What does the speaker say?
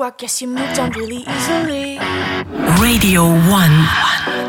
I guess you moved on really easily. Radio 1.